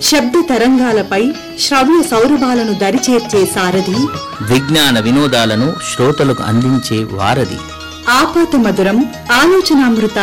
శబ్ద తరంగాలపై శ్రవ్య సౌరభాలను దరిచేర్చే సారథి, విజ్ఞాన వినోదాలను శ్రోతలకు అందించే వారధి, ఆపాత మధురం ఆలోచనామృత